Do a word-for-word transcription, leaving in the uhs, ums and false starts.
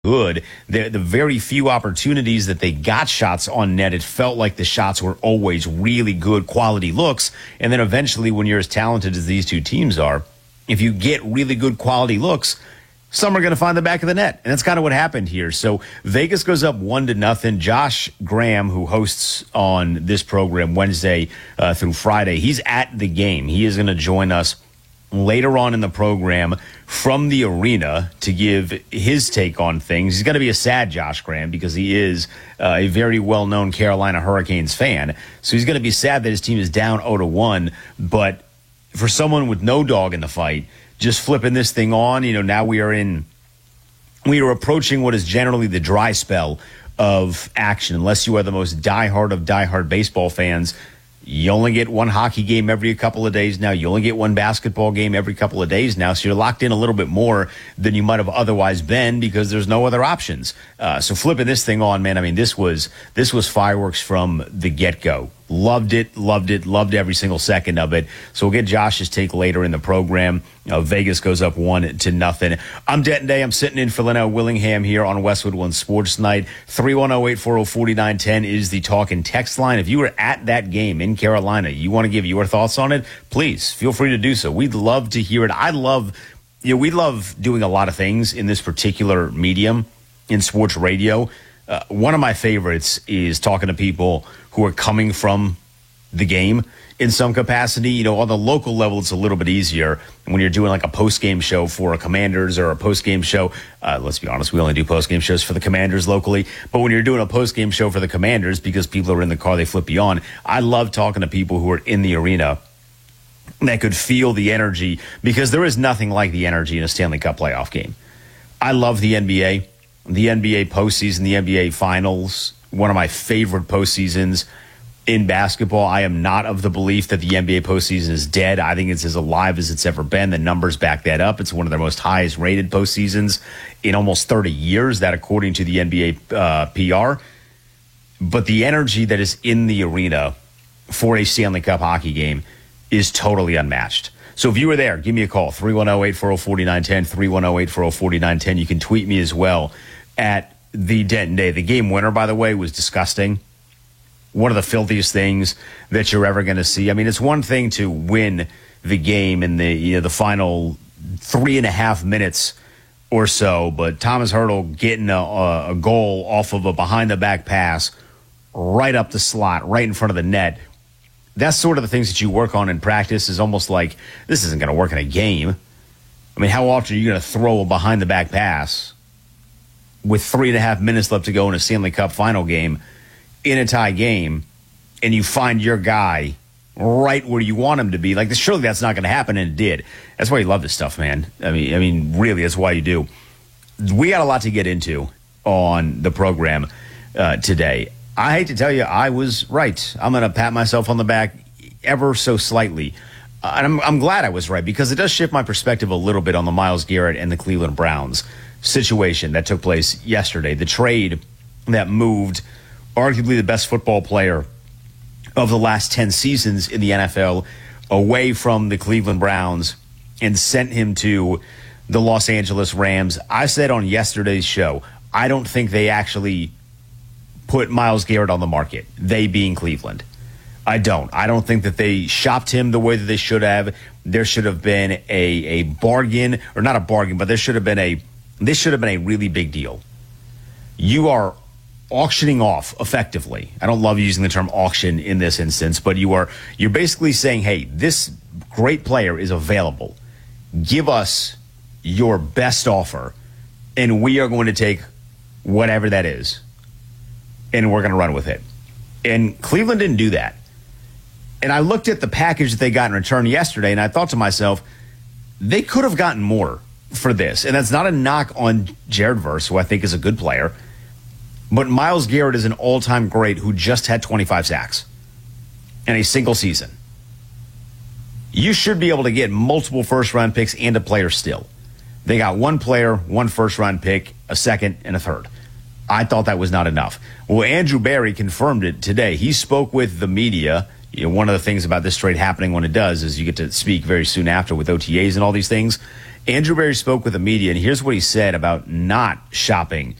good. The, the very few opportunities that they got shots on net, it felt like the shots were always really good quality looks. And then eventually, when you're as talented as these two teams are, if you get really good quality looks, some are going to find the back of the net. And that's kind of what happened here. So Vegas goes up one to nothing. Josh Graham, who hosts on this program Wednesday uh, through Friday, he's at the game. He is going to join us later on in the program from the arena to give his take on things. He's going to be a sad Josh Graham because he is uh, a very well-known Carolina Hurricanes fan. So he's going to be sad that his team is down oh to one. But for someone with no dog in the fight, just flipping this thing on, you know, now we are in, we are approaching what is generally the dry spell of action. Unless you are the most diehard of diehard baseball fans, you only get one hockey game every couple of days now. You only get one basketball game every couple of days now. So you're locked in a little bit more than you might have otherwise been because there's no other options. Uh, so flipping this thing on, man, I mean, this was this was fireworks from the get-go. Loved it, loved it, loved every single second of it. So we'll get Josh's take later in the program. Uh, Vegas goes up one to nothing. I'm Denton Day. I'm sitting in for Linnell Willingham here on Westwood One Sports Night. three one zero, eight four zero, four nine one zero is the talk and text line. If you were at that game in Carolina, you want to give your thoughts on it, please feel free to do so. We'd love to hear it. I love, you know, we love doing a lot of things in this particular medium in sports radio. Uh, one of my favorites is talking to people who are coming from the game in some capacity. You know, on the local level, it's a little bit easier when you're doing like a post-game show for a Commanders or a post-game show. Uh, let's be honest, we only do post-game shows for the Commanders locally. But when you're doing a post-game show for the Commanders, because people are in the car, they flip you on. I love talking to people who are in the arena that could feel the energy, because there is nothing like the energy in a Stanley Cup playoff game. I love the N B A. The N B A postseason, the N B A finals, one of my favorite postseasons in basketball. I am not of the belief that the N B A postseason is dead. I think it's as alive as it's ever been. The numbers back that up. It's one of their most highest rated postseasons in almost thirty years, that according to the N B A uh, P R. But the energy that is in the arena for a Stanley Cup hockey game is totally unmatched. So if you were there, give me a call, three one zero, eight four zero, four nine one zero, three one zero, eight four zero, four nine one zero. You can tweet me as well at the Denton Day. The game winner, by the way, was disgusting. One of the filthiest things that you're ever going to see. I mean, it's one thing to win the game in the, you know, the final three and a half minutes or so, but Thomas Hertl getting a, a goal off of a behind-the-back pass right up the slot, right in front of the net. That's sort of the things that you work on in practice. Is almost like, this isn't going to work in a game. I mean, how often are you going to throw a behind-the-back pass with three and a half minutes left to go in a Stanley Cup final game, in a tie game, and you find your guy right where you want him to be? Like, surely that's not going to happen, and it did. That's why you love this stuff, man. I mean, I mean, really, that's why you do. We got a lot to get into on the program uh, today. I hate to tell you, I was right. I'm going to pat myself on the back ever so slightly. Uh, and I'm, I'm glad I was right, because it does shift my perspective a little bit on the Myles Garrett and the Cleveland Browns situation that took place yesterday. The trade that moved arguably the best football player of the last ten seasons in the N F L away from the Cleveland Browns and sent him to the Los Angeles Rams. I said on yesterday's show, I don't think they actually put Myles Garrett on the market, they being Cleveland. I don't. I don't think that they shopped him the way that they should have. There should have been a, a bargain, or not a bargain, but there should have been a, this should have been a really big deal. You are auctioning off effectively. I don't love using the term auction in this instance, but you are, you're basically saying, hey, this great player is available. Give us your best offer, and we are going to take whatever that is, and we're going to run with it. And Cleveland didn't do that. And I looked at the package that they got in return yesterday, and I thought to myself, they could have gotten more for this. And that's not a knock on Jared Verse, who I think is a good player, but Myles Garrett is an all-time great who just had twenty-five sacks in a single season. You should be able to get multiple first-round picks and a player still. They got one player, one first-round pick, a second, and a third. I thought that was not enough. Well, Andrew Berry confirmed it today. He spoke with the media. You know, one of the things about this trade happening when it does is you get to speak very soon after with O T As and all these things. Andrew Berry spoke with the media, and here's what he said about not shopping